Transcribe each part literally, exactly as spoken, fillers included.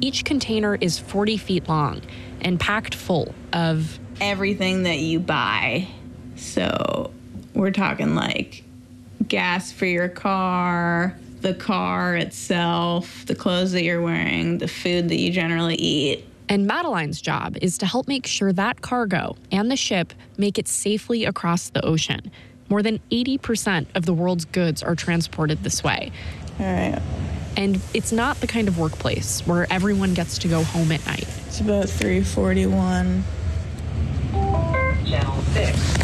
Each container is forty feet long and packed full of everything that you buy. So we're talking like gas for your car, the car itself, the clothes that you're wearing, the food that you generally eat. And Madeline's job is to help make sure that cargo and the ship make it safely across the ocean. More than eighty percent of the world's goods are transported this way. All right. And it's not the kind of workplace where everyone gets to go home at night. It's about three forty-one. Channel six.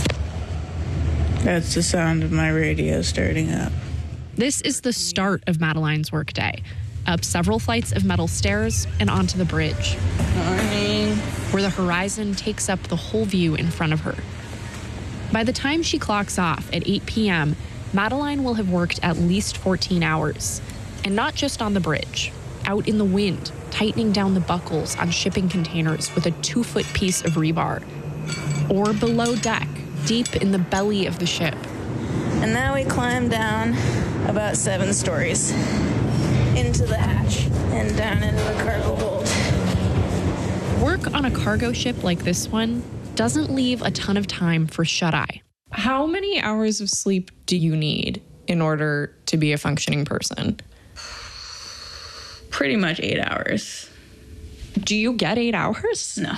That's the sound of my radio starting up. This is the start of Madeline's workday. Up several flights of metal stairs and onto the bridge. Morning. Where the horizon takes up the whole view in front of her. By the time she clocks off at eight p.m., Madeline will have worked at least fourteen hours. And not just on the bridge. Out in the wind, tightening down the buckles on shipping containers with a two-foot piece of rebar. Or below deck, deep in the belly of the ship. And now we climb down about seven stories into the hatch and down into the cargo hold. Work on a cargo ship like this one doesn't leave a ton of time for shut-eye. How many hours of sleep do you need in order to be a functioning person? Pretty much eight hours. Do you get eight hours? No.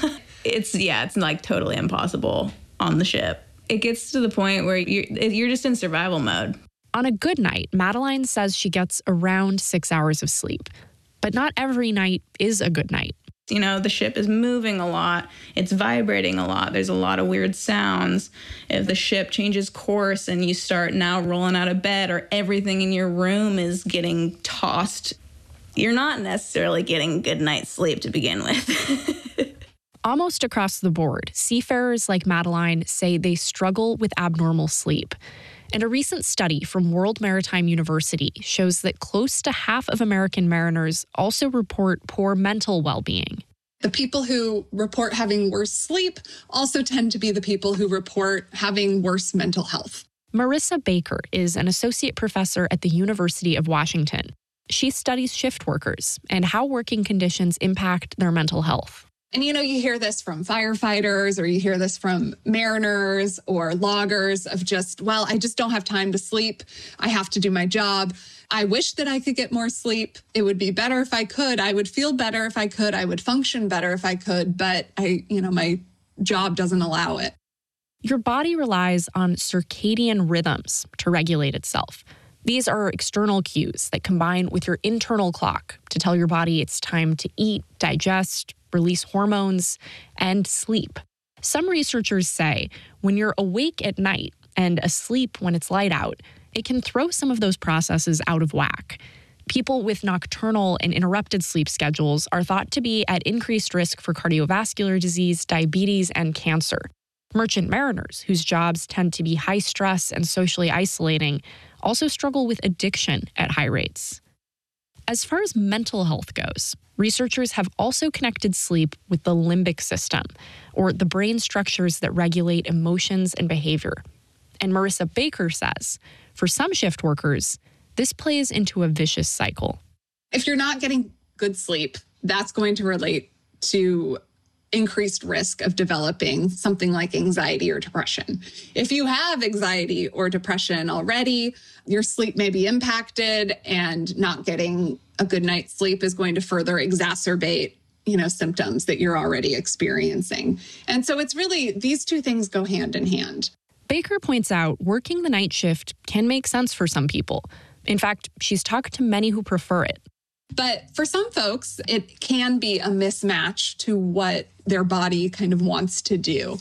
It's, yeah, it's like totally impossible on the ship. It gets to the point where you're, you're just in survival mode. On a good night, Madeline says she gets around six hours of sleep. But not every night is a good night. You know, the ship is moving a lot. It's vibrating a lot. There's a lot of weird sounds. If the ship changes course and you start now rolling out of bed or everything in your room is getting tossed, you're not necessarily getting good night's sleep to begin with. Almost across the board, seafarers like Madeline say they struggle with abnormal sleep. And a recent study from World Maritime University shows that close to half of American mariners also report poor mental well-being. The people who report having worse sleep also tend to be the people who report having worse mental health. Marissa Baker is an associate professor at the University of Washington. She studies shift workers and how working conditions impact their mental health. And, you know, you hear this from firefighters or you hear this from mariners or loggers of just, well, I just don't have time to sleep. I have to do my job. I wish that I could get more sleep. It would be better if I could. I would feel better if I could. I would function better if I could. But I, you know, my job doesn't allow it. Your body relies on circadian rhythms to regulate itself. These are external cues that combine with your internal clock to tell your body it's time to eat, digest, release hormones, and sleep. Some researchers say when you're awake at night and asleep when it's light out, it can throw some of those processes out of whack. People with nocturnal and interrupted sleep schedules are thought to be at increased risk for cardiovascular disease, diabetes, and cancer. Merchant mariners, whose jobs tend to be high stress and socially isolating, also struggle with addiction at high rates. As far as mental health goes, researchers have also connected sleep with the limbic system, or the brain structures that regulate emotions and behavior. And Marissa Baker says, for some shift workers, this plays into a vicious cycle. If you're not getting good sleep, that's going to relate to increased risk of developing something like anxiety or depression. If you have anxiety or depression already, your sleep may be impacted, and not getting a good night's sleep is going to further exacerbate, you know, symptoms that you're already experiencing. And so it's really, these two things go hand in hand. Baker points out working the night shift can make sense for some people. In fact, she's talked to many who prefer it. But for some folks, it can be a mismatch to what their body kind of wants to do.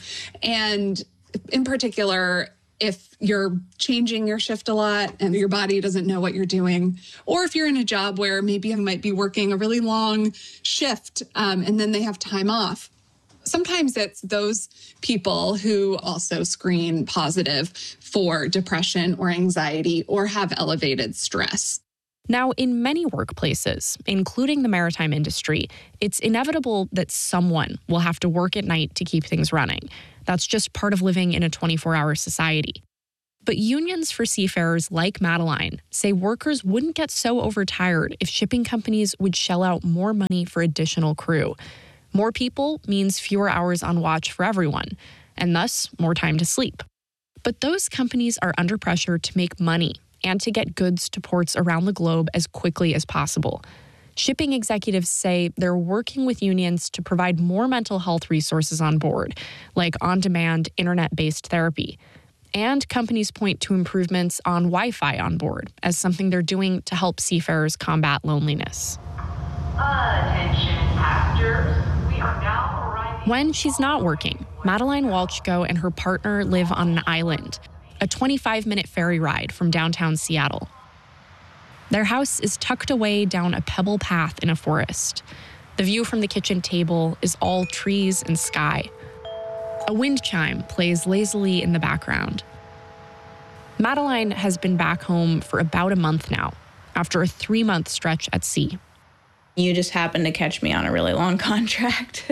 And in particular, if you're changing your shift a lot and your body doesn't know what you're doing, or if you're in a job where maybe you might be working a really long shift um, and then they have time off. Sometimes it's those people who also screen positive for depression or anxiety or have elevated stress. Now, in many workplaces, including the maritime industry, it's inevitable that someone will have to work at night to keep things running. That's just part of living in a twenty-four hour society. But unions for seafarers like Madeline say workers wouldn't get so overtired if shipping companies would shell out more money for additional crew. More people means fewer hours on watch for everyone, and thus more time to sleep. But those companies are under pressure to make money and to get goods to ports around the globe as quickly as possible. Shipping executives say they're working with unions to provide more mental health resources on board, like on-demand, internet-based therapy. And companies point to improvements on Wi-Fi on board as something they're doing to help seafarers combat loneliness. Attention passengers, we are now arriving. When she's not working, Madeline Walchko and her partner live on an island, a twenty-five minute ferry ride from downtown Seattle. Their house is tucked away down a pebble path in a forest. The view from the kitchen table is all trees and sky. A wind chime plays lazily in the background. Madeline has been back home for about a month now, after a three-month stretch at sea. You just happened to catch me on a really long contract.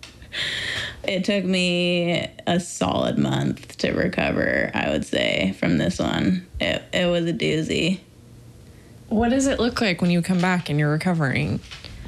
It took me a solid month to recover, I would say, from this one. It, it was a doozy. What does it look like when you come back and you're recovering?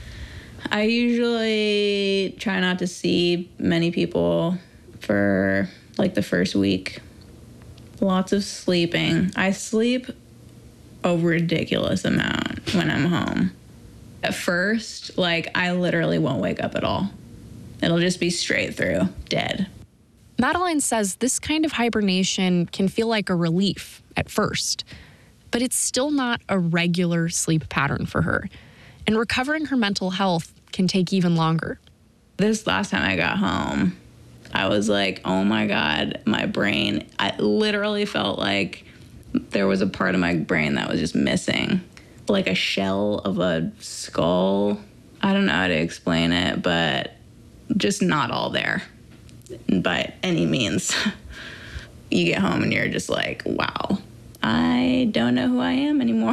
I usually try not to see many people for like the first week. Lots of sleeping. I sleep a ridiculous amount when I'm home. At first, like, I literally won't wake up at all. It'll just be straight through, dead. Madeline says this kind of hibernation can feel like a relief at first, but it's still not a regular sleep pattern for her. And recovering her mental health can take even longer. This last time I got home, I was like, oh my God, my brain. I literally felt like there was a part of my brain that was just missing. Like a shell of a skull. I don't know how to explain it, but just not all there by any means. You get home and you're just like, wow, I don't know who I am anymore.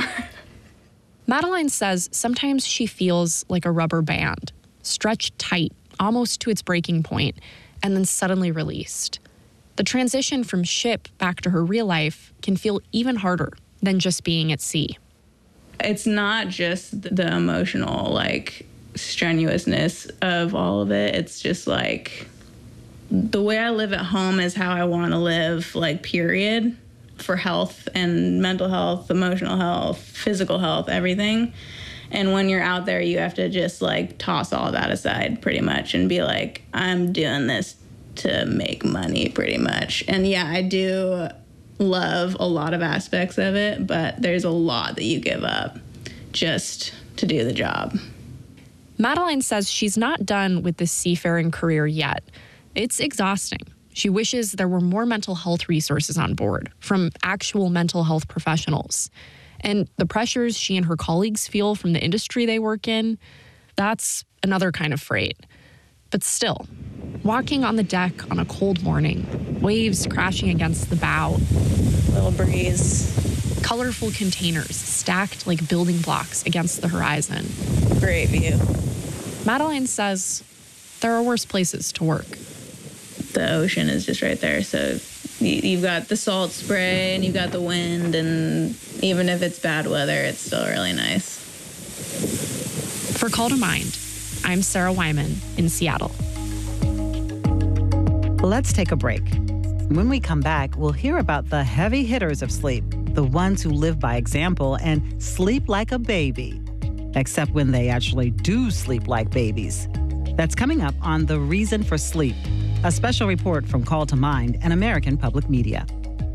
Madeline says sometimes she feels like a rubber band, stretched tight, almost to its breaking point, and then suddenly released. The transition from ship back to her real life can feel even harder than just being at sea. It's not just the emotional, like, strenuousness of all of it. It's just like the way I live at home is how I want to live, like, period, for health and mental health, emotional health, physical health, everything. And when you're out there, you have to just, like, toss all that aside pretty much and be like, I'm doing this to make money pretty much. And yeah, I do love a lot of aspects of it, but there's a lot that you give up just to do the job. Madeline says she's not done with this seafaring career yet. It's exhausting. She wishes there were more mental health resources on board from actual mental health professionals. And the pressures she and her colleagues feel from the industry they work in, that's another kind of freight. But still, walking on the deck on a cold morning, waves crashing against the bow, Little breeze. colorful containers stacked like building blocks against the horizon. Great view. Madeline says there are worse places to work. The ocean is just right there, so you've got the salt spray and you've got the wind, and even if it's bad weather, it's still really nice. For Call to Mind, I'm Sarah Wyman in Seattle. Let's take a break. When we come back, we'll hear about the heavy hitters of sleep, the ones who live by example and sleep like a baby, except when they actually do sleep like babies. That's coming up on The Reason for Sleep, a special report from Call to Mind and American Public Media.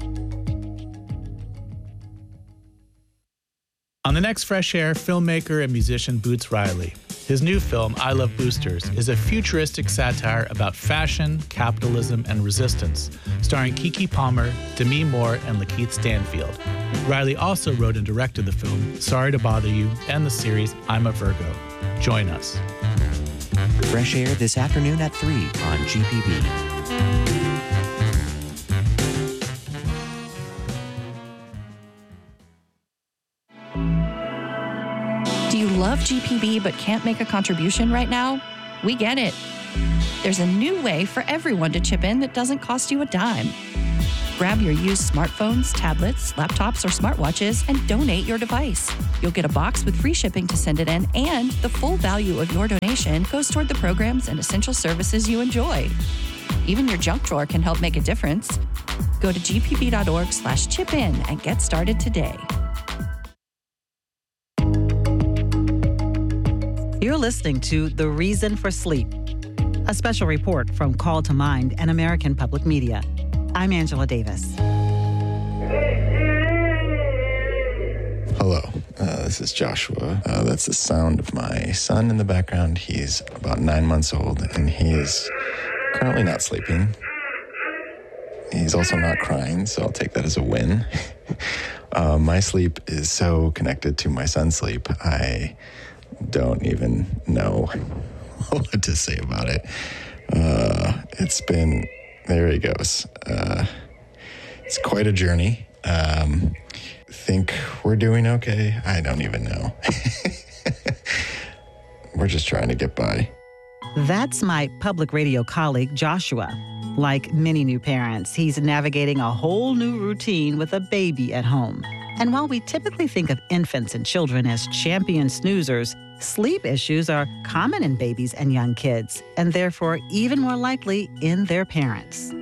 On the next Fresh Air, filmmaker and musician Boots Riley. His new film, I Love Boosters, is a futuristic satire about fashion, capitalism, and resistance, starring Keke Palmer, Demi Moore, and Lakeith Stanfield. Riley also wrote and directed the film Sorry to Bother You and the series I'm a Virgo. Join us. Fresh Air this afternoon at three on G P B. Do you love G P B but can't make a contribution right now? We get it. There's a new way for everyone to chip in that doesn't cost you a dime. Grab your used smartphones, tablets, laptops, or smartwatches and donate your device. You'll get a box with free shipping to send it in, and the full value of your donation goes toward the programs and essential services you enjoy. Even your junk drawer can help make a difference. Go to gpb.org slash chip in and get started today. You're listening to The Reason for Sleep, a special report from Call to Mind and American Public Media. I'm Angela Davis. Hello, uh, this is Joshua. Uh, that's the sound of my son in the background. He's about nine months old, and he is currently not sleeping. He's also not crying, so I'll take that as a win. uh, my sleep is so connected to my son's sleep, I don't even know what to say about it. Uh, it's been... There he goes. Uh, it's quite a journey. Um, think we're doing okay? I don't even know. We're just trying to get by. That's my public radio colleague, Joshua. Like many new parents, he's navigating a whole new routine with a baby at home. And while we typically think of infants and children as champion snoozers, sleep issues are common in babies and young kids, and therefore even more likely in their parents.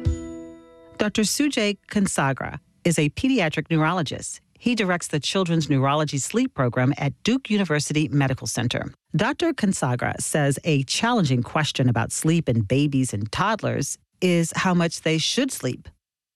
Doctor Sujay Kunsagra is a pediatric neurologist. He directs the Children's Neurology Sleep Program at Duke University Medical Center. Doctor Kunsagra says a challenging question about sleep in babies and toddlers is how much they should sleep.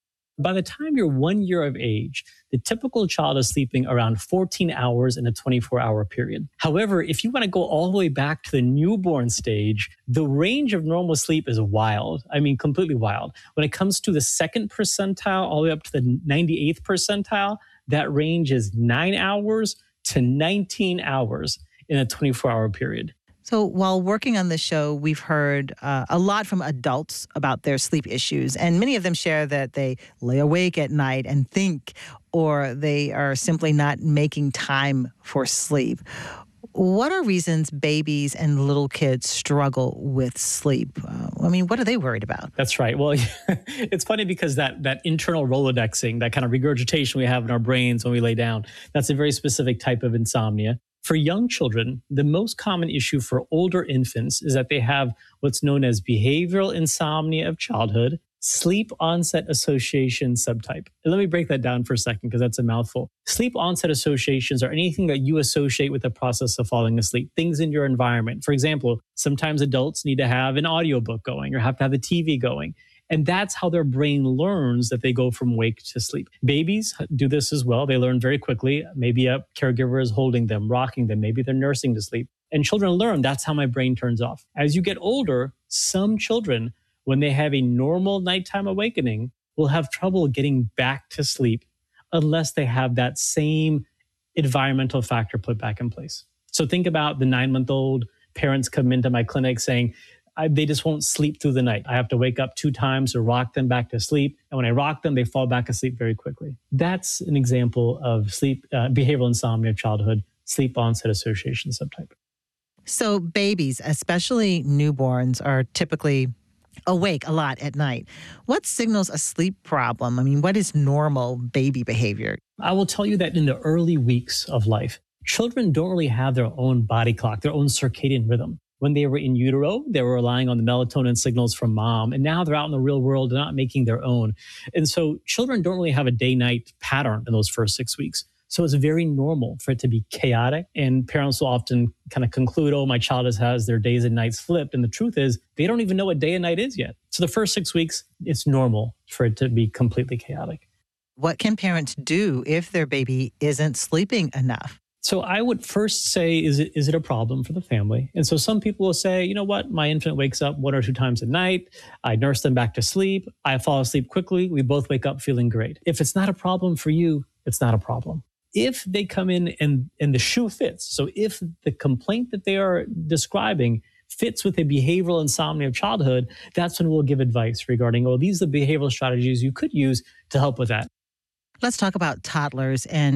By the time you're one year of age, the typical child is sleeping around fourteen hours in a twenty-four hour period. However, if you want to go all the way back to the newborn stage, the range of normal sleep is wild. I mean, completely wild. When it comes to the second percentile, all the way up to the ninety-eighth percentile, that range is nine hours to nineteen hours in a twenty-four hour period. So while working on this show, we've heard uh, a lot from adults about their sleep issues, and many of them share that they lay awake at night and think, or they are simply not making time for sleep. What are reasons babies and little kids struggle with sleep? Uh, I mean, what are they worried about? That's right. Well, it's funny because that that internal Rolodexing, that kind of regurgitation we have in our brains when we lay down, that's a very specific type of insomnia. For young children, the most common issue for older infants is that they have what's known as behavioral insomnia of childhood, sleep onset association subtype. And let me break that down for a second because that's a mouthful. Sleep onset associations are anything that you associate with the process of falling asleep, things in your environment. For example, sometimes adults need to have an audiobook going or have to have the T V going. And that's how their brain learns that they go from wake to sleep. Babies do this as well. They learn very quickly. Maybe a caregiver is holding them, rocking them. Maybe they're nursing to sleep. And children learn that's how my brain turns off. As you get older, some children, when they have a normal nighttime awakening, will have trouble getting back to sleep unless they have that same environmental factor put back in place. So think about the nine-month-old parents come into my clinic saying, I, they just won't sleep through the night. I have to wake up two times to rock them back to sleep. And when I rock them, they fall back asleep very quickly. That's an example of sleep uh, behavioral insomnia of childhood, sleep onset association subtype. So babies, especially newborns, are typically awake a lot at night. What signals a sleep problem? I mean, what is normal baby behavior? I will tell you that in the early weeks of life, children don't really have their own body clock, their own circadian rhythm. When they were in utero, they were relying on the melatonin signals from mom. And now they're out in the real world, they're not making their own. And so children don't really have a day-night pattern in those first six weeks. So it's very normal for it to be chaotic. And parents will often kind of conclude, oh, my child has their days and nights flipped. And the truth is, they don't even know what day and night is yet. So the first six weeks, it's normal for it to be completely chaotic. What can parents do if their baby isn't sleeping enough? So I would first say, is it is it a problem for the family? And so some people will say, you know what, my infant wakes up one or two times a night. I nurse them back to sleep. I fall asleep quickly. We both wake up feeling great. If it's not a problem for you, it's not a problem. If they come in and, and the shoe fits, so if the complaint that they are describing fits with a behavioral insomnia of childhood, that's when we'll give advice regarding, oh, these are the behavioral strategies you could use to help with that. Let's talk about toddlers and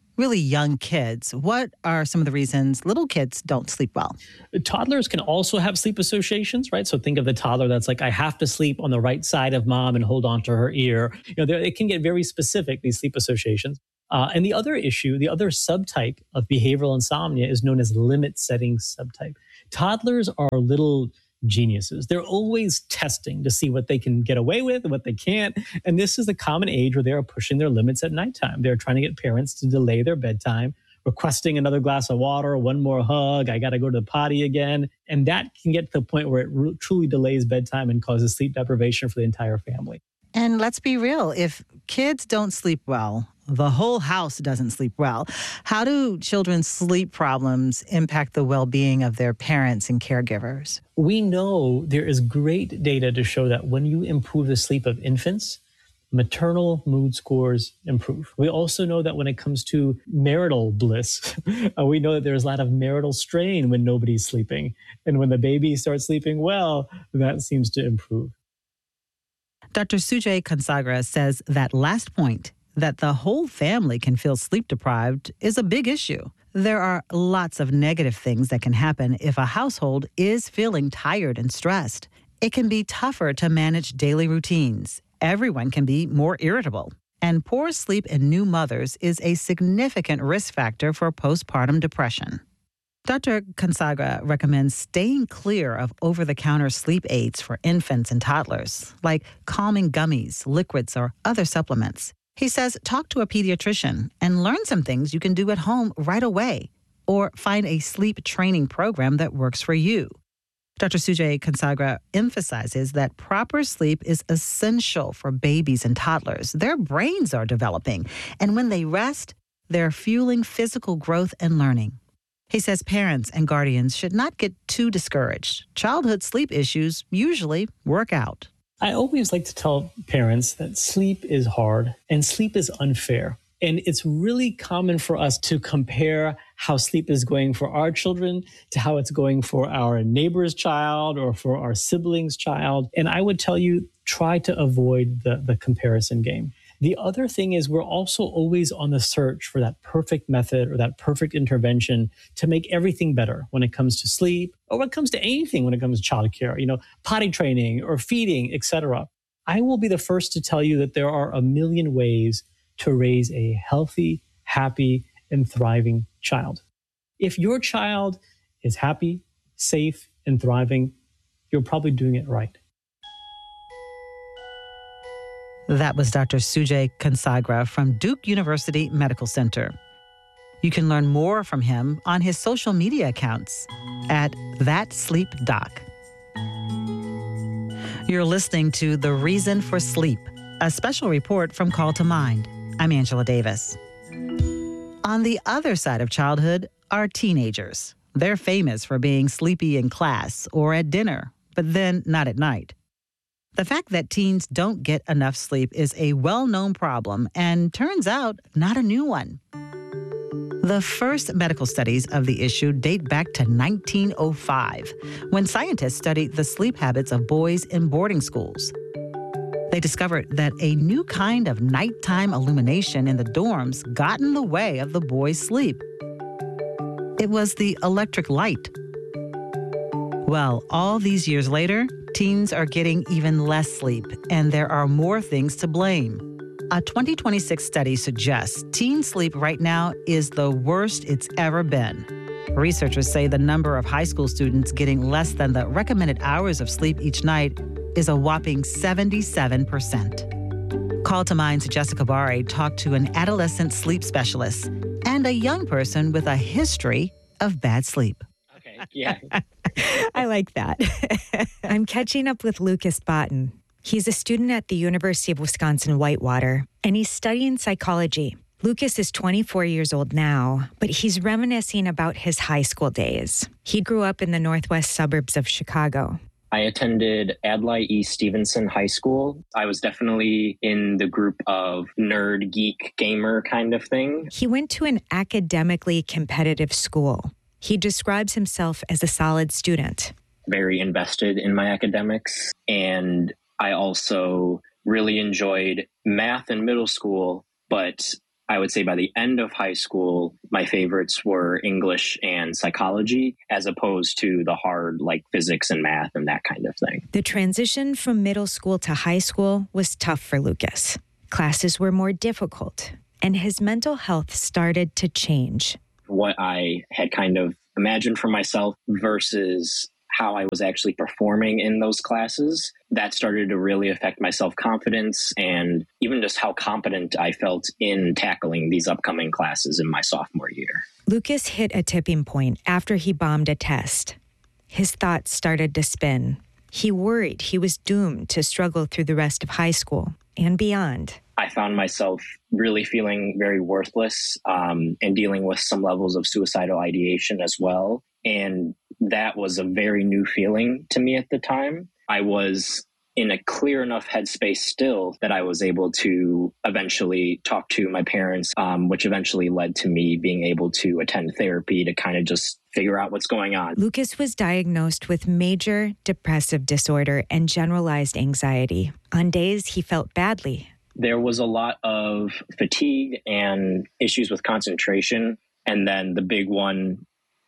really young kids, what are some of the reasons little kids don't sleep well? Toddlers can also have sleep associations, right? So think of the toddler that's like, I have to sleep on the right side of mom and hold on to her ear. You know, it can get very specific, these sleep associations. Uh, and the other issue, the other subtype of behavioral insomnia is known as limit-setting subtype. Toddlers are little geniuses. They're always testing to see what they can get away with and what they can't. And this is the common age where they are pushing their limits at nighttime. They're trying to get parents to delay their bedtime, requesting another glass of water, one more hug, I got to go to the potty again. And that can get to the point where it re- truly delays bedtime and causes sleep deprivation for the entire family. And let's be real, if kids don't sleep well, the whole house doesn't sleep well. How do children's sleep problems impact the well-being of their parents and caregivers? We know there is great data to show that when you improve the sleep of infants, maternal mood scores improve. We also know that when it comes to marital bliss, uh, we know that there's a lot of marital strain when nobody's sleeping. And when the baby starts sleeping well, that seems to improve. Doctor Sujay Kansagra says that last point, that the whole family can feel sleep deprived, is a big issue. There are lots of negative things that can happen if a household is feeling tired and stressed. It can be tougher to manage daily routines. Everyone can be more irritable. And poor sleep in new mothers is a significant risk factor for postpartum depression. Doctor Kansagra recommends staying clear of over-the-counter sleep aids for infants and toddlers, like calming gummies, liquids, or other supplements. He says talk to a pediatrician and learn some things you can do at home right away, or find a sleep training program that works for you. Doctor Sujay Kansagra emphasizes that proper sleep is essential for babies and toddlers. Their brains are developing, and when they rest, they're fueling physical growth and learning. He says parents and guardians should not get too discouraged. Childhood sleep issues usually work out. I always like to tell parents that sleep is hard and sleep is unfair. And it's really common for us to compare how sleep is going for our children to how it's going for our neighbor's child or for our sibling's child. And I would tell you, try to avoid the, the comparison game. The other thing is we're also always on the search for that perfect method or that perfect intervention to make everything better when it comes to sleep or when it comes to anything when it comes to childcare, you know, potty training or feeding, et cetera. I will be the first to tell you that there are a million ways to raise a healthy, happy, and thriving child. If your child is happy, safe, and thriving, you're probably doing it right. That was Doctor Sujay Kansagra from Duke University Medical Center. You can learn more from him on his social media accounts at That Sleep Doc. You're listening to The Reason for Sleep, a special report from Call to Mind. I'm Angela Davis. On the other side of childhood are teenagers. They're famous for being sleepy in class or at dinner, but then not at night. The fact that teens don't get enough sleep is a well-known problem and turns out not a new one. The first medical studies of the issue date back to nineteen oh five, when scientists studied the sleep habits of boys in boarding schools. They discovered that a new kind of nighttime illumination in the dorms got in the way of the boys' sleep. It was the electric light. Well, all these years later, teens are getting even less sleep, and there are more things to blame. A twenty twenty-six study suggests teen sleep right now is the worst it's ever been. Researchers say the number of high school students getting less than the recommended hours of sleep each night is a whopping seventy-seven percent. Call to Mind's Jessica Barre talked to an adolescent sleep specialist and a young person with a history of bad sleep. Okay, yeah. I like that. I'm catching up with Lucas Botten. He's a student at the University of Wisconsin-Whitewater, and he's studying psychology. Lucas is twenty-four years old now, but he's reminiscing about his high school days. He grew up in the northwest suburbs of Chicago. I attended Adlai E. Stevenson High School. I was definitely in the group of nerd, geek, gamer kind of thing. He went to an academically competitive school. He describes himself as a solid student. Very invested in my academics. And I also really enjoyed math in middle school, but I would say by the end of high school, my favorites were English and psychology, as opposed to the hard like physics and math and that kind of thing. The transition from middle school to high school was tough for Lucas. Classes were more difficult, and his mental health started to change. What I had kind of imagined for myself versus how I was actually performing in those classes, that started to really affect my self-confidence and even just how competent I felt in tackling these upcoming classes in my sophomore year. Lucas hit a tipping point after he bombed a test. His thoughts started to spin. He worried he was doomed to struggle through the rest of high school and beyond. I found myself really feeling very worthless um, and dealing with some levels of suicidal ideation as well. And that was a very new feeling to me at the time. I was in a clear enough headspace still that I was able to eventually talk to my parents, um, which eventually led to me being able to attend therapy to kind of just figure out what's going on. Lucas was diagnosed with major depressive disorder and generalized anxiety. On days he felt badly. There was a lot of fatigue and issues with concentration. And then the big one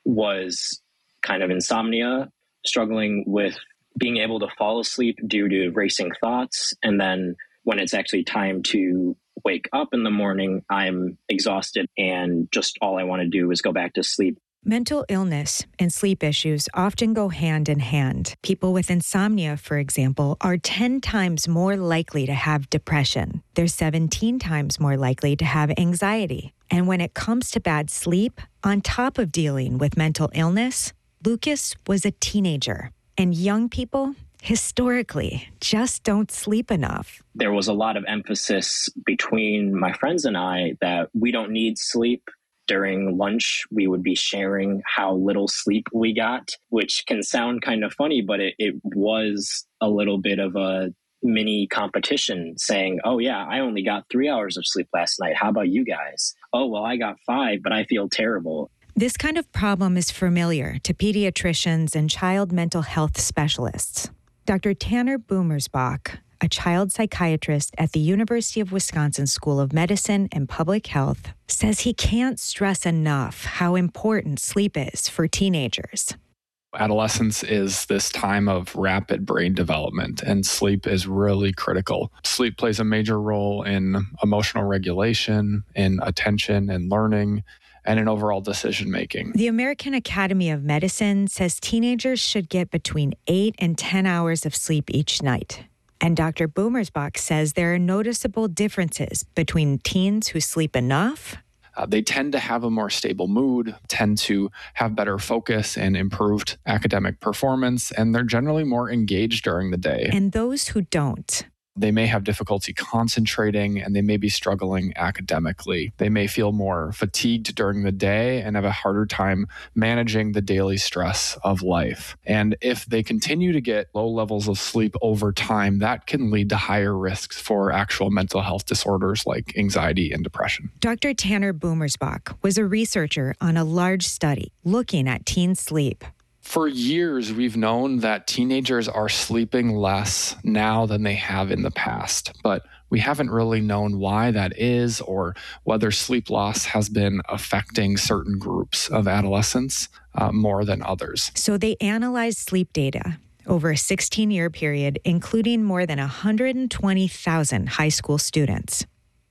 was kind of insomnia, struggling with being able to fall asleep due to racing thoughts. And then when it's actually time to wake up in the morning, I'm exhausted and just all I want to do is go back to sleep. Mental illness and sleep issues often go hand in hand. People with insomnia, for example, are ten times more likely to have depression. They're seventeen times more likely to have anxiety. And when it comes to bad sleep, on top of dealing with mental illness, Lucas was a teenager. And young people, historically, just don't sleep enough. There was a lot of emphasis between my friends and I that we don't need sleep. During lunch, we would be sharing how little sleep we got, which can sound kind of funny, but it, it was a little bit of a mini competition saying, oh yeah, I only got three hours of sleep last night. How about you guys? Oh, well, I got five, but I feel terrible. This kind of problem is familiar to pediatricians and child mental health specialists. Doctor Tanner Boomersbach, a child psychiatrist at the University of Wisconsin School of Medicine and Public Health, says he can't stress enough how important sleep is for teenagers. Adolescence is this time of rapid brain development, and sleep is really critical. Sleep plays a major role in emotional regulation, in attention and learning, and in overall decision-making. The American Academy of Medicine says teenagers should get between eight and ten hours of sleep each night. And Doctor Boomersbach says there are noticeable differences between teens who sleep enough. Uh, they tend to have a more stable mood, tend to have better focus and improved academic performance, and they're generally more engaged during the day. And those who don't. They may have difficulty concentrating and they may be struggling academically. They may feel more fatigued during the day and have a harder time managing the daily stress of life. And if they continue to get low levels of sleep over time, that can lead to higher risks for actual mental health disorders like anxiety and depression. Doctor Tanner Boomersbach was a researcher on a large study looking at teen sleep. For years, we've known that teenagers are sleeping less now than they have in the past, but we haven't really known why that is or whether sleep loss has been affecting certain groups of adolescents uh, more than others. So they analyzed sleep data over a sixteen-year period, including more than one hundred twenty thousand high school students.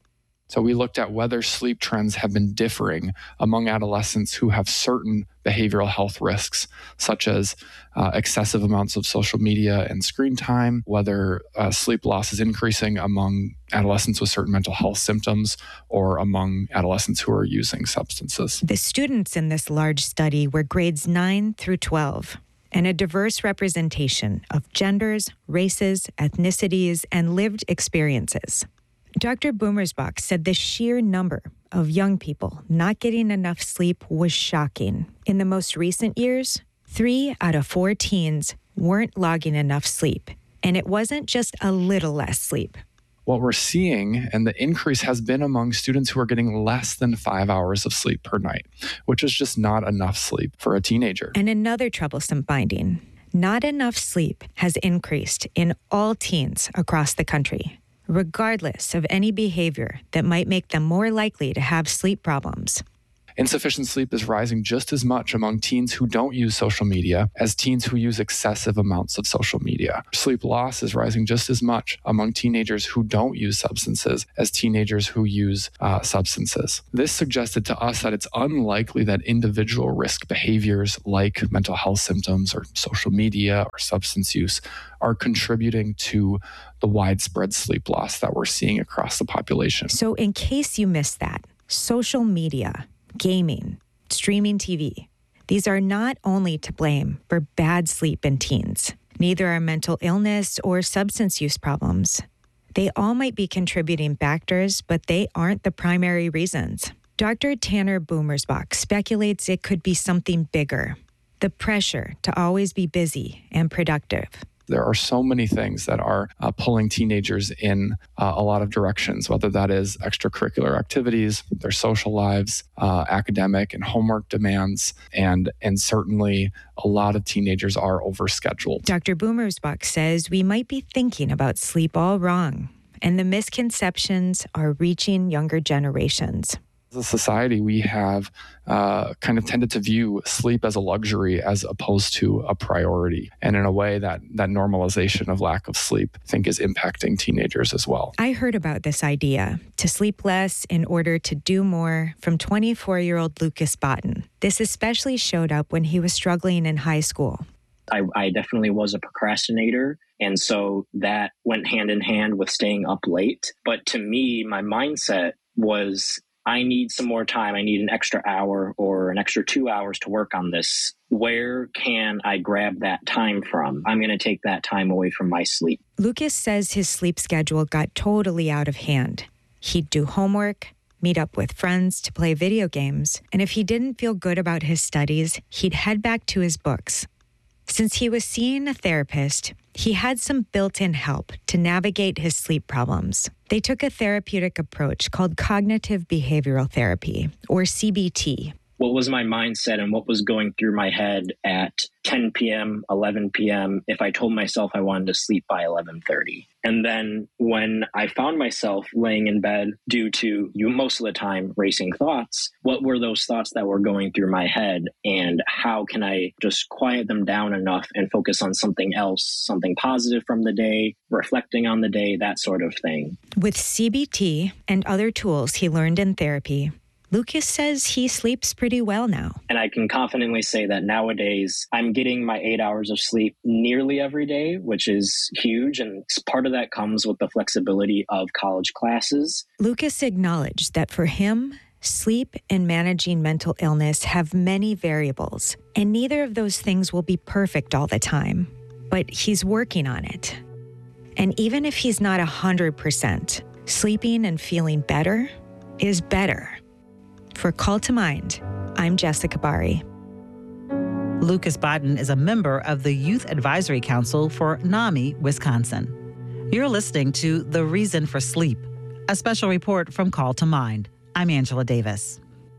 So we looked at whether sleep trends have been differing among adolescents who have certain behavioral health risks, such as uh, excessive amounts of social media and screen time, whether uh, sleep loss is increasing among adolescents with certain mental health symptoms or among adolescents who are using substances. The students in this large study were grades nine through twelve, and a diverse representation of genders, races, ethnicities, and lived experiences. Doctor Boomersbach said the sheer number of young people not getting enough sleep was shocking. In the most recent years, three out of four teens weren't logging enough sleep, and it wasn't just a little less sleep. What we're seeing, and the increase has been among students who are getting less than five hours of sleep per night, which is just not enough sleep for a teenager. And another troublesome finding, not enough sleep has increased in all teens across the country. regardless of any behavior that might make them more likely to have sleep problems. Insufficient sleep is rising just as much among teens who don't use social media as teens who use excessive amounts of social media. Sleep loss is rising just as much among teenagers who don't use substances as teenagers who use uh, substances. This suggested to us that it's unlikely that individual risk behaviors like mental health symptoms or social media or substance use are contributing to the widespread sleep loss that we're seeing across the population. So in case you missed that, social media, gaming, streaming T V. These are not only to blame for bad sleep in teens. Neither are mental illness or substance use problems. They all might be contributing factors, but they aren't the primary reasons. Doctor Tanner Boomersbach speculates it could be something bigger: the pressure to always be busy and productive. There are so many things that are uh, pulling teenagers in uh, a lot of directions, whether that is extracurricular activities, their social lives, uh, academic and homework demands, and, and certainly a lot of teenagers are overscheduled. Doctor Boomersbach says we might be thinking about sleep all wrong, and the misconceptions are reaching younger generations. As a society, we have uh, kind of tended to view sleep as a luxury as opposed to a priority. And in a way, that that normalization of lack of sleep, I think, is impacting teenagers as well. I heard about this idea to sleep less in order to do more from twenty-four-year-old Lucas Botten. This especially showed up when he was struggling in high school. I, I definitely was a procrastinator. And so that went hand in hand with staying up late. But to me, my mindset was, I need some more time. I need an extra hour or an extra two hours to work on this. Where can I grab that time from? I'm going to take that time away from my sleep. Lucas says his sleep schedule got totally out of hand. He'd do homework, meet up with friends to play video games, and if he didn't feel good about his studies, he'd head back to his books. Since he was seeing a therapist, he had some built-in help to navigate his sleep problems. They took a therapeutic approach called cognitive behavioral therapy, or C B T. What was my mindset and what was going through my head at ten p.m., eleven p.m. if I told myself I wanted to sleep by eleven thirty? And then when I found myself laying in bed due to, you most of the time, racing thoughts, what were those thoughts that were going through my head? And how can I just quiet them down enough and focus on something else, something positive from the day, reflecting on the day, that sort of thing? With C B T and other tools he learned in therapy, Lucas says he sleeps pretty well now. And I can confidently say that nowadays I'm getting my eight hours of sleep nearly every day, which is huge. And part of that comes with the flexibility of college classes. Lucas acknowledged that for him, sleep and managing mental illness have many variables, and neither of those things will be perfect all the time. But he's working on it. And even if he's not one hundred percent, sleeping and feeling better is better. For Call to Mind, I'm Jessica Bari. Lucas Botten is a member of the Youth Advisory Council for NAMI, Wisconsin. You're listening to The Reason for Sleep, a special report from Call to Mind. I'm Angela Davis.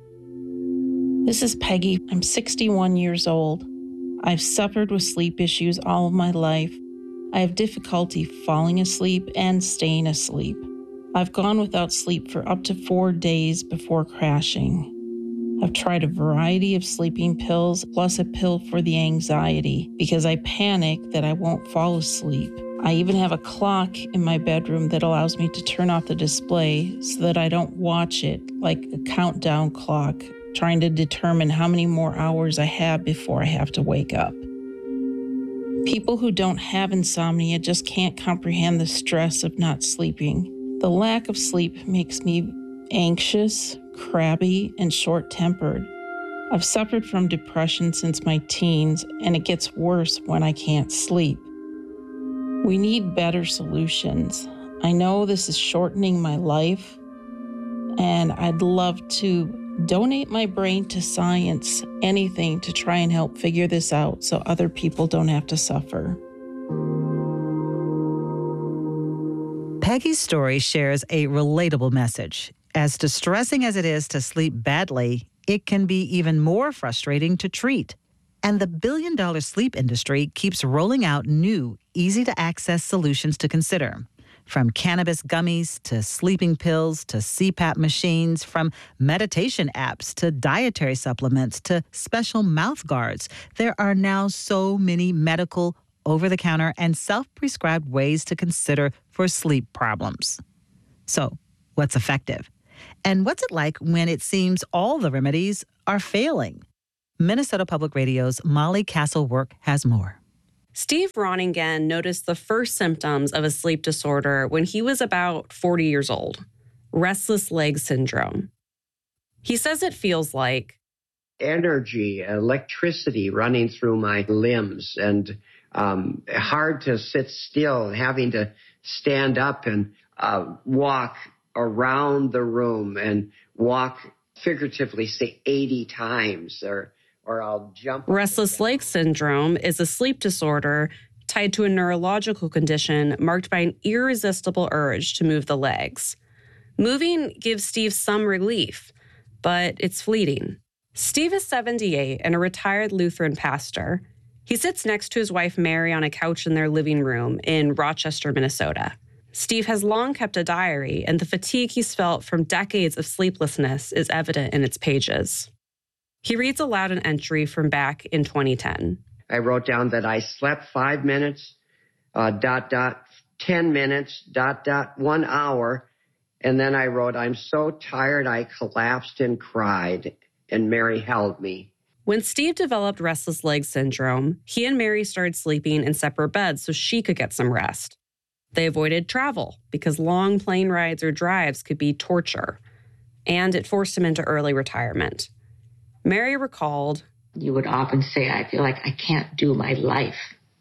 This is Peggy. I'm sixty-one years old. I've suffered with sleep issues all of my life. I have difficulty falling asleep and staying asleep. I've gone without sleep for up to four days before crashing. I've tried a variety of sleeping pills, plus a pill for the anxiety, because I panic that I won't fall asleep. I even have a clock in my bedroom that allows me to turn off the display so that I don't watch it like a countdown clock, trying to determine how many more hours I have before I have to wake up. People who don't have insomnia just can't comprehend the stress of not sleeping. The lack of sleep makes me anxious, crabby, and short-tempered. I've suffered from depression since my teens, and it gets worse when I can't sleep. We need better solutions. I know this is shortening my life, and I'd love to donate my brain to science, anything to try and help figure this out so other people don't have to suffer. Peggy's story shares a relatable message. As distressing as it is to sleep badly, it can be even more frustrating to treat. And the billion-dollar sleep industry keeps rolling out new, easy-to-access solutions to consider. From cannabis gummies to sleeping pills to C PAP machines, from meditation apps to dietary supplements to special mouth guards, there are now so many medical, over-the-counter, and self-prescribed ways to consider for sleep problems. So, what's effective? And what's it like when it seems all the remedies are failing? Minnesota Public Radio's Molly Castlework has more. Steve Ronningen noticed the first symptoms of a sleep disorder when he was about forty years old, restless leg syndrome. He says it feels like energy, electricity running through my limbs, and um, hard to sit still, having to stand up and uh, walk around the room and walk figuratively, say, eighty times, or or I'll jump. Restless leg syndrome is a sleep disorder tied to a neurological condition marked by an irresistible urge to move the legs. Moving gives Steve some relief, but it's fleeting. Steve is seventy-eight and a retired Lutheran pastor. He sits next to his wife Mary on a couch in their living room in Rochester, Minnesota. Steve has long kept a diary, and the fatigue he's felt from decades of sleeplessness is evident in its pages. He reads aloud an entry from back in twenty ten. I wrote down that I slept five minutes, uh, dot, dot, ten minutes, dot, dot, one hour. And then I wrote, I'm so tired I collapsed and cried, and Mary held me. When Steve developed restless leg syndrome, he and Mary started sleeping in separate beds so she could get some rest. They avoided travel because long plane rides or drives could be torture, and it forced him into early retirement. Mary recalled, you would often say, I feel like I can't do my life.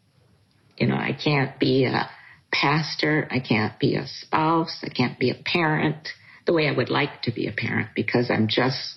You know, I can't be a pastor. I can't be a spouse. I can't be a parent the way I would like to be a parent because I'm just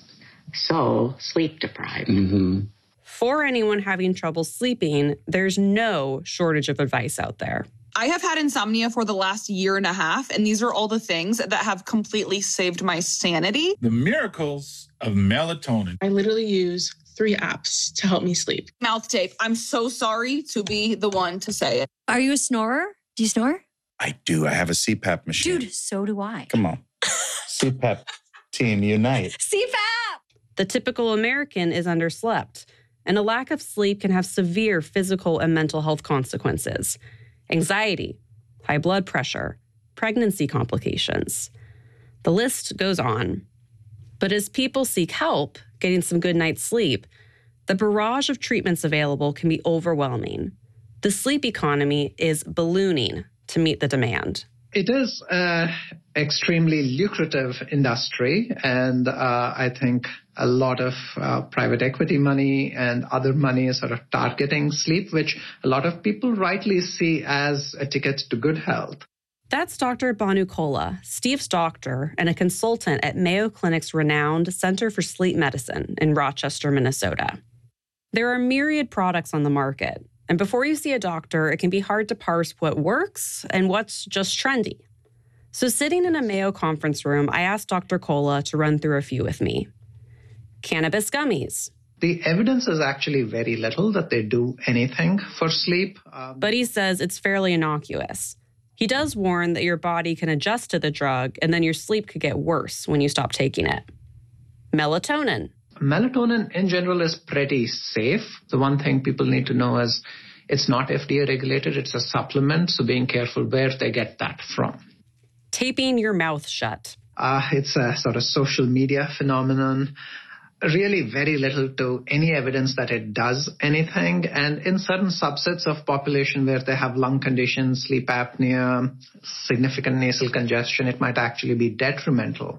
so sleep deprived. Mm-hmm. For anyone having trouble sleeping, there's no shortage of advice out there. I have had insomnia for the last year and a half, and these are all the things that have completely saved my sanity. The miracles of melatonin. I literally use three apps to help me sleep. Mouth tape. I'm so sorry to be the one to say it. Are you a snorer? Do you snore? I do. I have a C PAP machine. Dude, so do I. Come on. C PAP team unite. C PAP! The typical American is underslept, and a lack of sleep can have severe physical and mental health consequences. Anxiety, high blood pressure, pregnancy complications. The list goes on. But as people seek help getting some good night's sleep, the barrage of treatments available can be overwhelming. The sleep economy is ballooning to meet the demand. It is an extremely lucrative industry, and uh, I think a lot of uh, private equity money and other money is sort of targeting sleep, which a lot of people rightly see as a ticket to good health. That's Doctor Banu Kola, Steve's doctor and a consultant at Mayo Clinic's renowned Center for Sleep Medicine in Rochester, Minnesota. There are myriad products on the market, and before you see a doctor, it can be hard to parse what works and what's just trendy. So sitting in a Mayo conference room, I asked Doctor Kola to run through a few with me. Cannabis gummies. The evidence is actually very little that they do anything for sleep. Um, but he says it's fairly innocuous. He does warn that your body can adjust to the drug and then your sleep could get worse when you stop taking it. Melatonin. Melatonin in general is pretty safe. The one thing people need to know is it's not F D A regulated. It's a supplement, so being careful where they get that from. Taping your mouth shut. Uh, it's a sort of social media phenomenon. Really very little to any evidence that it does anything. And in certain subsets of population where they have lung conditions, sleep apnea, significant nasal congestion, it might actually be detrimental.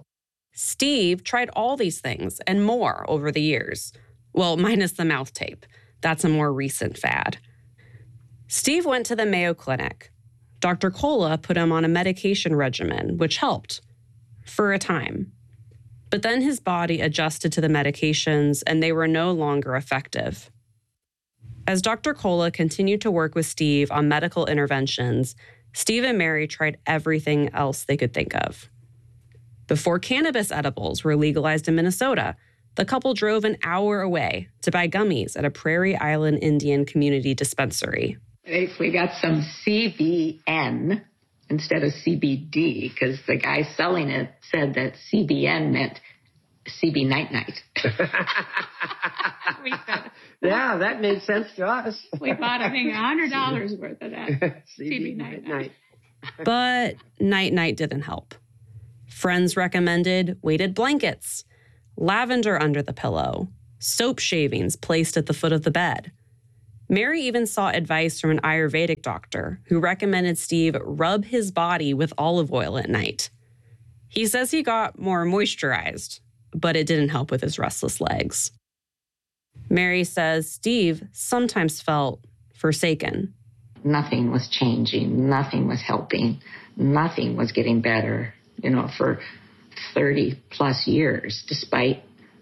Steve tried all these things and more over the years. Well, minus the mouth tape. That's a more recent fad. Steve went to the Mayo Clinic. Doctor Kola put him on a medication regimen, which helped for a time. But then his body adjusted to the medications and they were no longer effective. As Doctor Kola continued to work with Steve on medical interventions, Steve and Mary tried everything else they could think of. Before cannabis edibles were legalized in Minnesota, the couple drove an hour away to buy gummies at a Prairie Island Indian community dispensary. If we got some C B N, instead of C B D, because the guy selling it said that C B N meant C B night night. We said, Yeah, that made sense to us. we bought I think one hundred dollars worth of that. C B night night. But night night didn't help. Friends recommended weighted blankets, lavender under the pillow, soap shavings placed at the foot of the bed. Mary even sought advice from an Ayurvedic doctor who recommended Steve rub his body with olive oil at night. He says he got more moisturized, but it didn't help with his restless legs. Mary says Steve sometimes felt forsaken. Nothing was changing. Nothing was helping. Nothing was getting better, you know, for thirty plus years, despite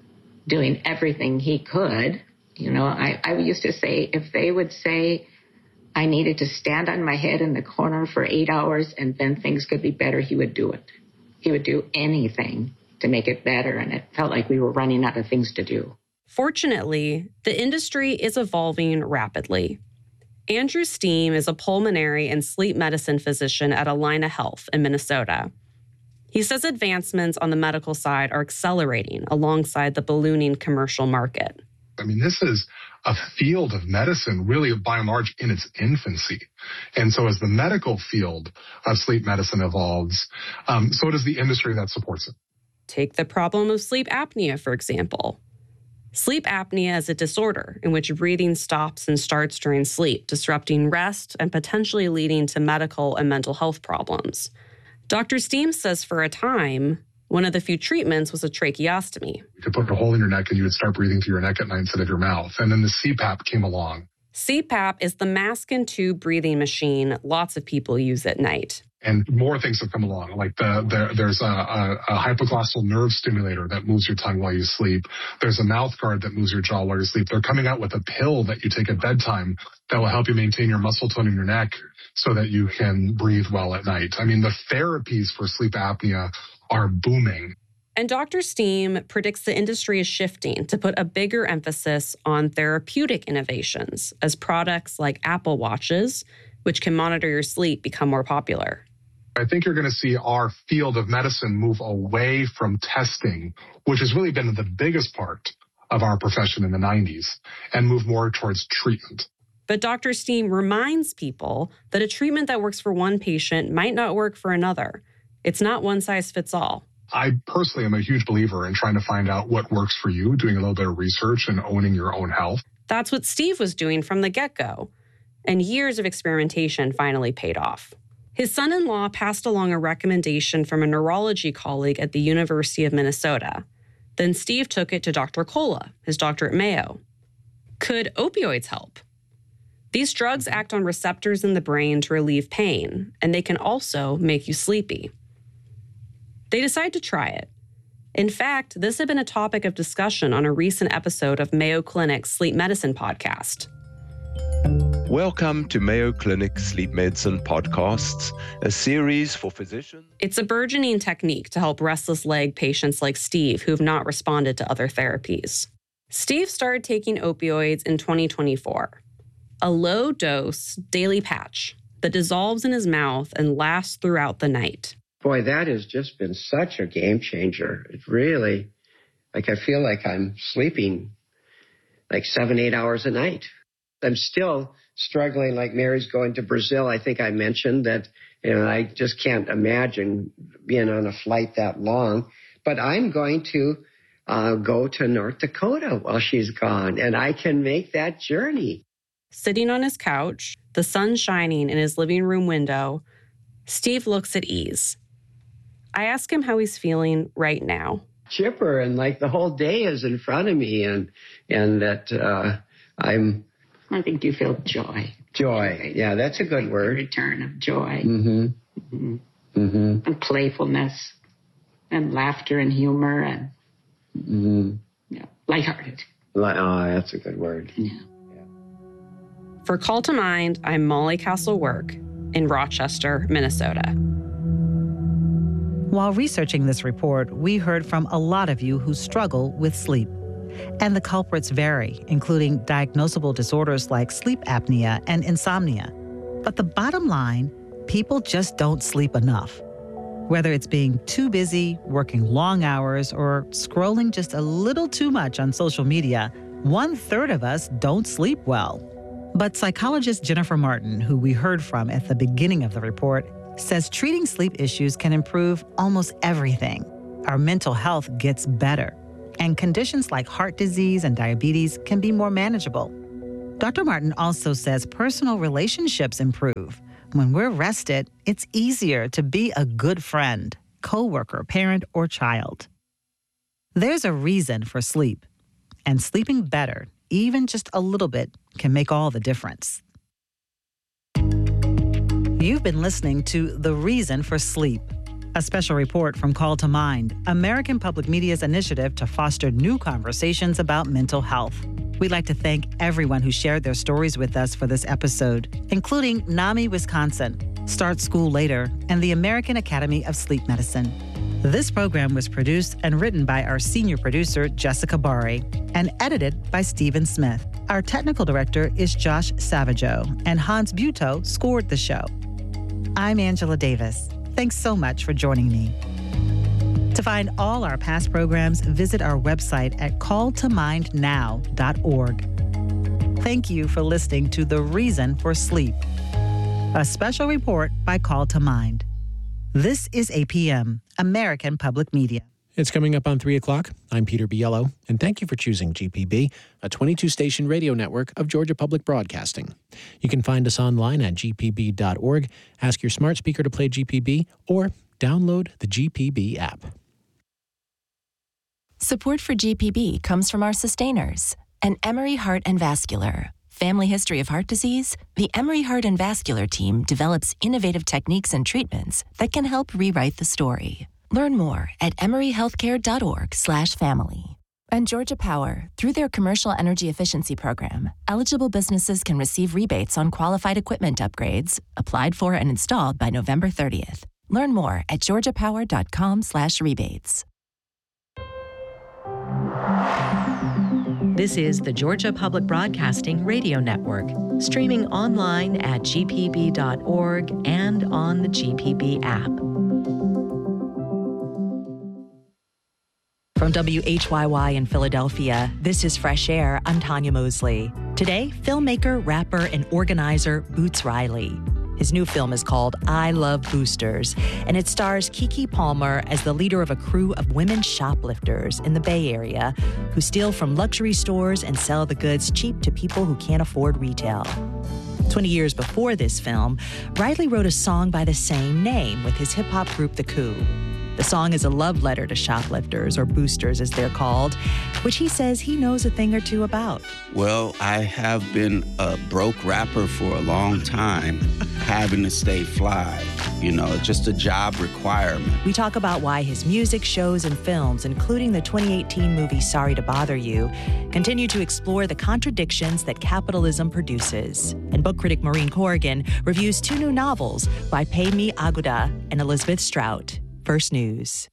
doing everything he could. You know, I, I used to say, if they would say I needed to stand on my head in the corner for eight hours and then things could be better, he would do it. He would do anything to make it better, and it felt like we were running out of things to do. Fortunately, the industry is evolving rapidly. Andrew Steam is a pulmonary and sleep medicine physician at Allina Health in Minnesota. He says advancements on the medical side are accelerating alongside the ballooning commercial market. I mean, this is a field of medicine really by and large in its infancy. And so as the medical field of sleep medicine evolves, um, so does the industry that supports it. Take the problem of sleep apnea, for example. Sleep apnea is a disorder in which breathing stops and starts during sleep, disrupting rest and potentially leading to medical and mental health problems. Doctor Steam says for a time, one of the few treatments was a tracheostomy. You could put a hole in your neck and you would start breathing through your neck at night instead of your mouth. And then the C PAP came along. C PAP is the mask and tube breathing machine lots of people use at night. And more things have come along, like the, the there's a, a, a hypoglossal nerve stimulator that moves your tongue while you sleep. There's a mouth guard that moves your jaw while you sleep. They're coming out with a pill that you take at bedtime that will help you maintain your muscle tone in your neck so that you can breathe well at night. I mean, the therapies for sleep apnea are booming. And Doctor Steam predicts the industry is shifting to put a bigger emphasis on therapeutic innovations as products like Apple Watches, which can monitor your sleep, become more popular. I think you're going to see our field of medicine move away from testing, which has really been the biggest part of our profession in the nineties, and move more towards treatment. But Doctor Steam reminds people that a treatment that works for one patient might not work for another. It's not one size fits all. I personally am a huge believer in trying to find out what works for you, doing a little bit of research and owning your own health. That's what Steve was doing from the get-go. And years of experimentation finally paid off. His son-in-law passed along a recommendation from a neurology colleague at the University of Minnesota. Then Steve took it to Doctor Kola, his doctor at Mayo. Could opioids help? These drugs act on receptors in the brain to relieve pain, and they can also make you sleepy. They decide to try it. In fact, this had been a topic of discussion on a recent episode of Mayo Clinic's Sleep Medicine podcast. Welcome to Mayo Clinic Sleep Medicine Podcasts, a series for physicians. It's a burgeoning technique to help restless leg patients like Steve who have not responded to other therapies. Steve started taking opioids in twenty twenty-four, a low-dose daily patch that dissolves in his mouth and lasts throughout the night. Boy, that has just been such a game changer. It really, like I feel like I'm sleeping like seven, eight hours a night. I'm still struggling, like Mary's going to Brazil. I think I mentioned that, you know, I just can't imagine being on a flight that long. But I'm going to uh, go to North Dakota while she's gone, and I can make that journey. Sitting on his couch, the sun shining in his living room window, Steve looks at ease. I ask him how he's feeling right now. Chipper, and like the whole day is in front of me, and and that uh, I'm... I think you feel joy. Joy. Yeah, that's a good word. The return of joy. Mm-hmm. Mm-hmm. Mm-hmm. And playfulness and laughter and humor and mm-hmm. yeah, lighthearted. Oh, that's a good word. Yeah. For Call to Mind, I'm Molly Castle-Work in Rochester, Minnesota. While researching this report, we heard from a lot of you who struggle with sleep. And the culprits vary, including diagnosable disorders like sleep apnea and insomnia. But the bottom line, people just don't sleep enough. Whether it's being too busy, working long hours, or scrolling just a little too much on social media, one third of us don't sleep well. But psychologist Jennifer Martin, who we heard from at the beginning of the report, says treating sleep issues can improve almost everything. Our mental health gets better, and conditions like heart disease and diabetes can be more manageable. Doctor Martin also says personal relationships improve. When we're rested, it's easier to be a good friend, coworker, parent, or child. There's a reason for sleep, and sleeping better, even just a little bit, can make all the difference. You've been listening to The Reason for Sleep, a special report from Call to Mind, American Public Media's initiative to foster new conversations about mental health. We'd like to thank everyone who shared their stories with us for this episode, including NAMI Wisconsin, Start School Later, and the American Academy of Sleep Medicine. This program was produced and written by our senior producer, Jessica Bari, and edited by Stephen Smith. Our technical director is Josh Savageau, and Hans Buetow scored the show. I'm Angela Davis. Thanks so much for joining me. To find all our past programs, visit our website at call to mind now dot org. Thank you for listening to The Reason for Sleep, a special report by Call to Mind. This is A P M, American Public Media. It's coming up on three o'clock. I'm Peter Biello, and thank you for choosing G P B, a twenty-two station radio network of Georgia Public Broadcasting. You can find us online at g p b dot org, ask your smart speaker to play G P B, or download the G P B app. Support for G P B comes from our sustainers, and Emory Heart and Vascular. Family history of heart disease? The Emory Heart and Vascular team develops innovative techniques and treatments that can help rewrite the story. Learn more at emory healthcare dot org slash family. And Georgia Power, through their Commercial Energy Efficiency Program, eligible businesses can receive rebates on qualified equipment upgrades, applied for and installed by November thirtieth. Learn more at georgia power dot com slash rebates. This is the Georgia Public Broadcasting Radio Network, streaming online at g p b dot org and on the G P B app. From W H Y Y in Philadelphia, this is Fresh Air. I'm Tanya Mosley. Today, filmmaker, rapper, and organizer Boots Riley. His new film is called I Love Boosters, and it stars Keke Palmer as the leader of a crew of women shoplifters in the Bay Area who steal from luxury stores and sell the goods cheap to people who can't afford retail. Twenty years before this film, Riley wrote a song by the same name with his hip-hop group The Coup. The song is a love letter to shoplifters, or boosters as they're called, which he says he knows a thing or two about. Well, I have been a broke rapper for a long time, having to stay fly. You know, it's just a job requirement. We talk about why his music, shows, and films, including the twenty eighteen movie Sorry to Bother You, continue to explore the contradictions that capitalism produces. And book critic Maureen Corrigan reviews two new novels by Paymi Aguda and Elizabeth Strout. First News.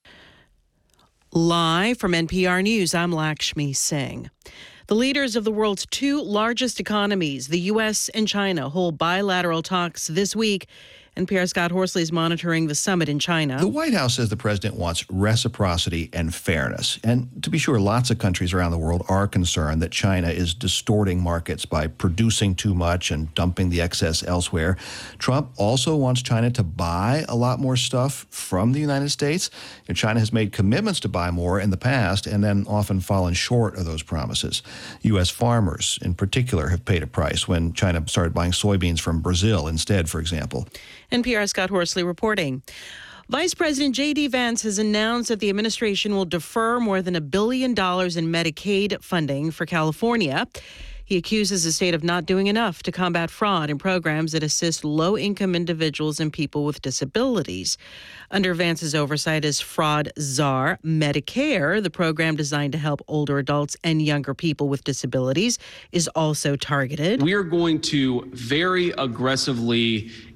Live from N P R News, I'm Lakshmi Singh. The leaders of the world's two largest economies, the U S and China, hold bilateral talks this week. N P R's Scott Horsley is monitoring the summit in China. The White House says the president wants reciprocity and fairness. And to be sure, lots of countries around the world are concerned that China is distorting markets by producing too much and dumping the excess elsewhere. Trump also wants China to buy a lot more stuff from the United States. And China has made commitments to buy more in the past and then often fallen short of those promises. U S farmers, in particular, have paid a price when China started buying soybeans from Brazil instead, for example. N P R's Scott Horsley reporting. Vice President J D Vance has announced that the administration will defer more than a billion dollars in Medicaid funding for California. He accuses the state of not doing enough to combat fraud in programs that assist low-income individuals and people with disabilities. Under Vance's oversight is Fraud Czar Medicare, the program designed to help older adults and younger people with disabilities, is also targeted. We are going to very aggressively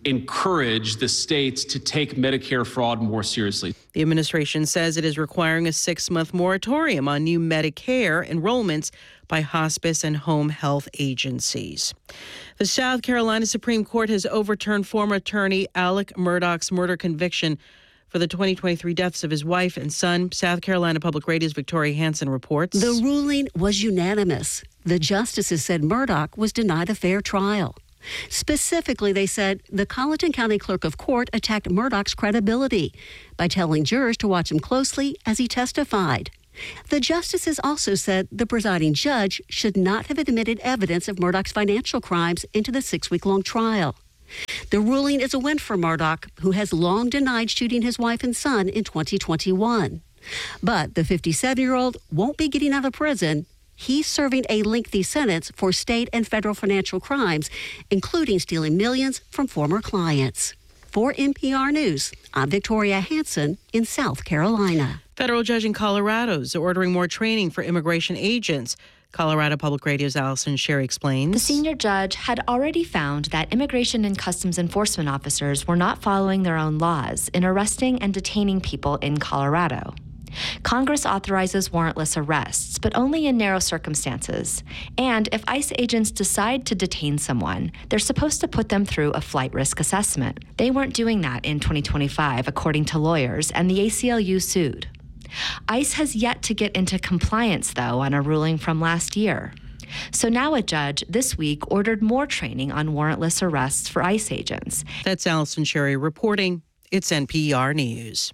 encourage the states to take Medicare fraud more seriously. The administration says it is requiring a six-month moratorium on new Medicare enrollments by hospice and home health agencies. The South Carolina Supreme Court has overturned former attorney Alec Murdaugh's murder conviction for the twenty twenty-three deaths of his wife and son. South Carolina Public Radio's Victoria Hansen reports. The ruling was unanimous. The justices said Murdaugh was denied a fair trial. Specifically, they said the Colleton County Clerk of Court attacked Murdaugh's credibility by telling jurors to watch him closely as he testified. The justices also said the presiding judge should not have admitted evidence of Murdaugh's financial crimes into the six-week-long trial. The ruling is a win for Murdaugh, who has long denied shooting his wife and son in twenty twenty-one. But the fifty-seven-year-old won't be getting out of prison. He's serving a lengthy sentence for state and federal financial crimes, including stealing millions from former clients. For N P R News, I'm Victoria Hansen in South Carolina. Federal judge in Colorado is ordering more training for immigration agents. Colorado Public Radio's Allison Sherry explains. The senior judge had already found that immigration and customs enforcement officers were not following their own laws in arresting and detaining people in Colorado. Congress authorizes warrantless arrests, but only in narrow circumstances. And if ICE agents decide to detain someone, they're supposed to put them through a flight risk assessment. They weren't doing that in twenty twenty-five, according to lawyers, and the A C L U sued. ICE has yet to get into compliance, though, on a ruling from last year. So now a judge this week ordered more training on warrantless arrests for ICE agents. That's Allison Sherry reporting. It's N P R News.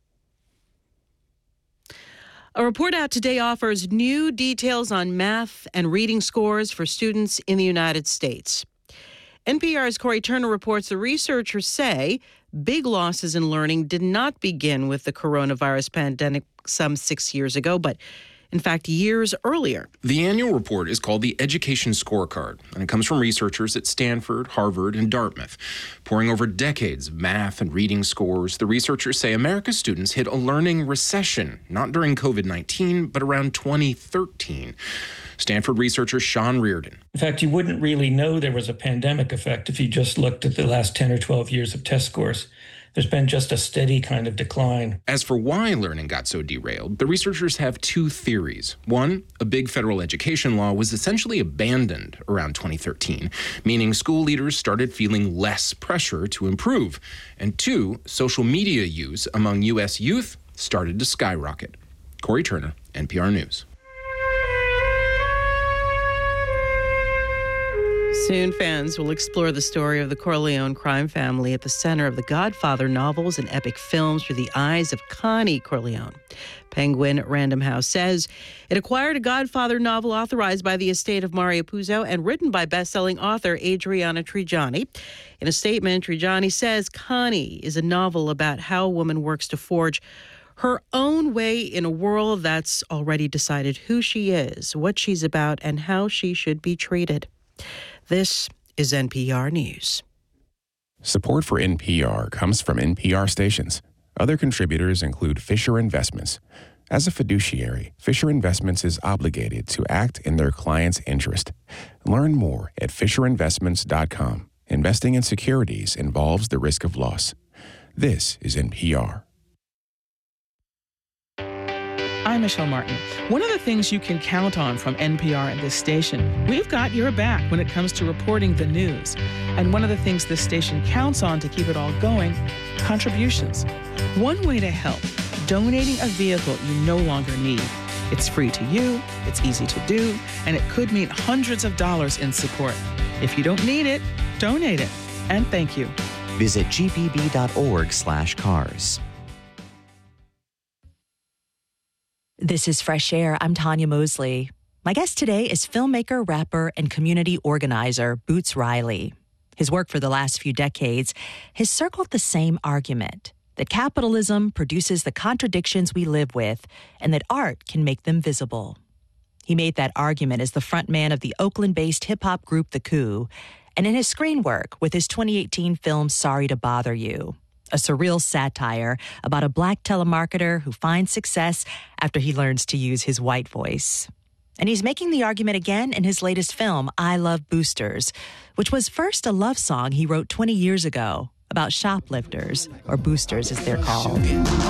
A report out today offers new details on math and reading scores for students in the United States. N P R's Corey Turner reports the researchers say big losses in learning did not begin with the coronavirus pandemic some six years ago, but in fact, years earlier. The annual report is called the Education Scorecard, and it comes from researchers at Stanford, Harvard, and Dartmouth. Pouring over decades of math and reading scores, the researchers say America's students hit a learning recession, not during covid nineteen, but around twenty thirteen. Stanford researcher Sean Reardon. In fact, you wouldn't really know there was a pandemic effect if you just looked at the last ten or twelve years of test scores. There's been just a steady kind of decline. As for why learning got so derailed, the researchers have two theories. One, a big federal education law was essentially abandoned around twenty thirteen, meaning school leaders started feeling less pressure to improve. And two, social media use among U S youth started to skyrocket. Corey Turner, N P R News. Soon, fans will explore the story of the Corleone crime family at the center of the Godfather novels and epic films through the eyes of Connie Corleone. Penguin Random House says it acquired a Godfather novel authorized by the estate of Mario Puzo and written by best-selling author Adriana Trigiani. In a statement, Trigiani says Connie is a novel about how a woman works to forge her own way in a world that's already decided who she is, what she's about, and how she should be treated. This is N P R News. Support for N P R comes from N P R stations. Other contributors include Fisher Investments. As a fiduciary, Fisher Investments is obligated to act in their client's interest. Learn more at fisher investments dot com. Investing in securities involves the risk of loss. This is N P R. I'm Michelle Martin. One of the things you can count on from N P R and this station, we've got your back when it comes to reporting the news. And one of the things this station counts on to keep it all going, contributions. One way to help, donating a vehicle you no longer need. It's free to you, it's easy to do, and it could mean hundreds of dollars in support. If you don't need it, donate it. And thank you. Visit g p b dot org slash cars. This is Fresh Air. I'm Tanya Mosley. My guest today is filmmaker, rapper, and community organizer Boots Riley. His work for the last few decades has circled the same argument, that capitalism produces the contradictions we live with and that art can make them visible. He made that argument as the frontman of the Oakland-based hip-hop group The Coup, and in his screen work with his twenty eighteen film Sorry to Bother You, a surreal satire about a black telemarketer who finds success after he learns to use his white voice. And he's making the argument again in his latest film, I Love Boosters, which was first a love song he wrote twenty years ago about shoplifters, or boosters as they're called.